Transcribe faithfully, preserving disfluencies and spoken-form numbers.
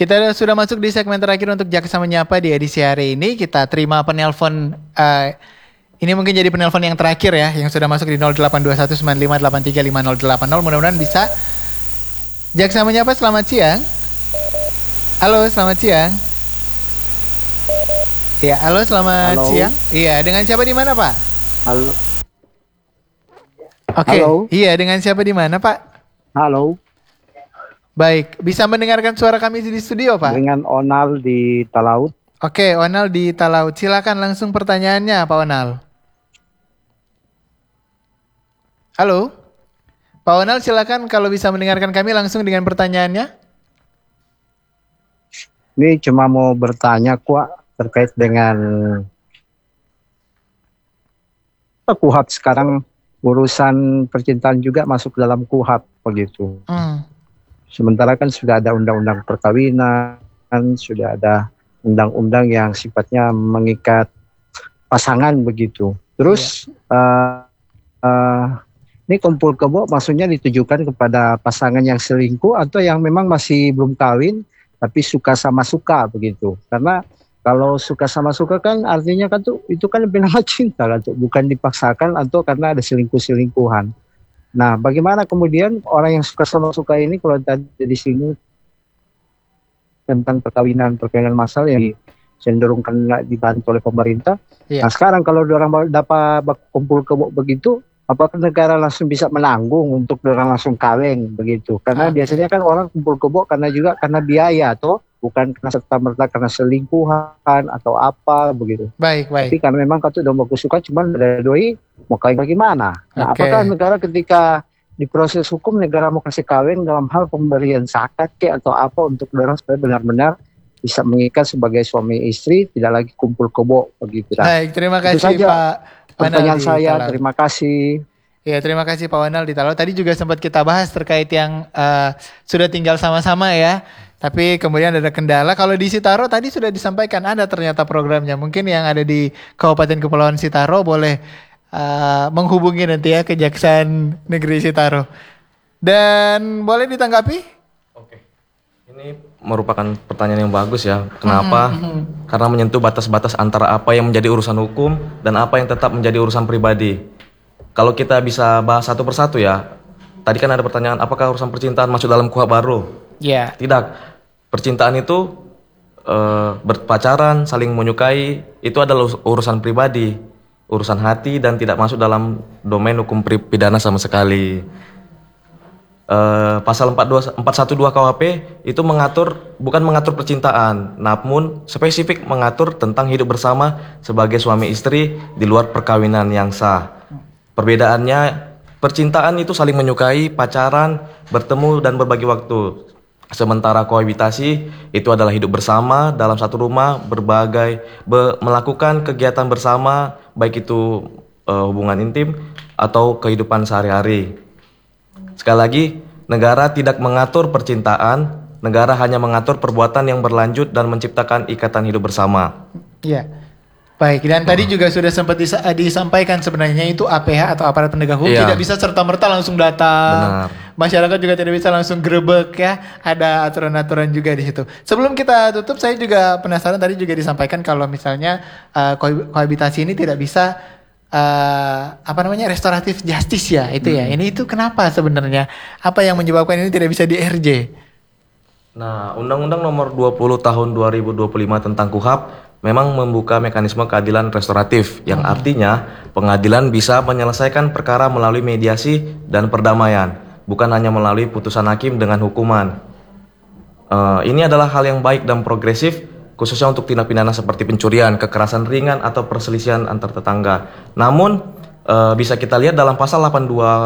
Kita sudah masuk di segmen terakhir untuk Jaksa Menyapa di edisi hari ini. Kita terima penelpon, uh, ini mungkin jadi penelpon yang terakhir ya, yang sudah masuk di nol delapan dua satu sembilan lima delapan tiga lima nol delapan nol. Mudah-mudahan bisa. Jaksa Menyapa, selamat siang. Halo, selamat siang. Ya, halo, selamat halo. siang. Iya, dengan siapa di mana, Pak? Halo. Oke, okay. Iya, dengan siapa di mana, Pak? Halo. Baik, bisa mendengarkan suara kami di studio, Pak? Dengan Onal di Talaut. Oke, Onal di Talaut. Silakan langsung pertanyaannya, Pak Onal. Halo? Pak Onal, silakan kalau bisa mendengarkan kami langsung dengan pertanyaannya. Ini cuma mau bertanya, Kuak, terkait dengan Kuhap sekarang, urusan percintaan juga masuk dalam Kuhap, begitu. Hmm. Sementara kan sudah ada undang-undang perkawinan, sudah ada undang-undang yang sifatnya mengikat pasangan begitu. Terus yeah. uh, uh, ini kumpul kebo maksudnya ditujukan kepada pasangan yang selingkuh atau yang memang masih belum kawin tapi suka sama suka begitu. Karena kalau suka sama suka kan artinya kan tuh itu kan lebih nama cinta kan tuh, bukan dipaksakan atau karena ada selingkuh-selingkuhan. Nah, bagaimana kemudian orang yang suka sama suka ini kalau tadi di sini tentang perkawinan perkawinan massal yang cenderungkan dibantu oleh pemerintah. Iya. Nah, sekarang kalau orang dapat kumpul kebo begitu, apakah negara langsung bisa menanggung untuk orang langsung kawin begitu? Karena ah. biasanya kan orang kumpul kebo karena juga karena biaya toh, bukan karena serta-merta karena selingkuhan atau apa begitu. Baik, baik. Tapi karena memang kata udah mau suka cuman ada doi mau kawin bagaimana? Nah, okay. Apakah negara ketika di proses hukum negara mau kasih kawin dalam hal pemberian zakat ke atau apa untuk orang supaya benar-benar bisa mengikat sebagai suami istri, tidak lagi kumpul kebo begitu. Baik, terima kasih Pak. Pertanyaan saya, Talaut. Terima kasih. Ya, terima kasih Pak Wanal di Talaut. Tadi juga sempat kita bahas terkait yang uh, sudah tinggal sama-sama ya. Tapi kemudian ada kendala. Kalau di Sitaro tadi sudah disampaikan ada ternyata programnya. Mungkin yang ada di Kabupaten Kepulauan Sitaro boleh uh, menghubungi nanti ya Kejaksaan Negeri Sitaro. Dan boleh ditanggapi? Oke. Ini merupakan pertanyaan yang bagus ya. Kenapa? Mm-hmm. Karena menyentuh batas-batas antara apa yang menjadi urusan hukum dan apa yang tetap menjadi urusan pribadi. Kalau kita bisa bahas satu persatu ya. Tadi kan ada pertanyaan apakah urusan percintaan masuk dalam Kuhap baru? Iya. Yeah. Tidak. Percintaan itu uh, berpacaran, saling menyukai, itu adalah urusan pribadi, urusan hati dan tidak masuk dalam domain hukum pidana sama sekali. Uh, pasal empat satu dua K U H P itu mengatur, bukan mengatur percintaan, namun spesifik mengatur tentang hidup bersama sebagai suami istri di luar perkawinan yang sah. Perbedaannya, percintaan itu saling menyukai, pacaran, bertemu dan berbagi waktu. Sementara kohabitasi itu adalah hidup bersama dalam satu rumah, berbagai be, melakukan kegiatan bersama, baik itu uh, hubungan intim atau kehidupan sehari-hari. Sekali lagi, negara tidak mengatur percintaan, negara hanya mengatur perbuatan yang berlanjut dan menciptakan ikatan hidup bersama. Iya. Baik, dan tadi juga sudah sempat disa- disampaikan sebenarnya itu A P H atau aparat penegak hukum iya. tidak bisa serta-merta langsung datang. Benar. Masyarakat juga tidak bisa langsung grebek ya. Ada aturan-aturan juga di situ. Sebelum kita tutup, saya juga penasaran tadi juga disampaikan kalau misalnya uh, kohabitasi ini tidak bisa uh, apa namanya restoratif justice ya itu hmm. ya. Ini itu kenapa sebenarnya? Apa yang menyebabkan ini tidak bisa di R J? Nah, Undang-Undang Nomor dua puluh Tahun dua ribu dua puluh lima tentang Kuhap memang membuka mekanisme keadilan restoratif yang hmm. artinya pengadilan bisa menyelesaikan perkara melalui mediasi dan perdamaian, bukan hanya melalui putusan hakim dengan hukuman. Uh, ini adalah hal yang baik dan progresif, khususnya untuk tindak pidana seperti pencurian, kekerasan ringan atau perselisihan antar tetangga. Namun uh, bisa kita lihat dalam pasal delapan puluh dua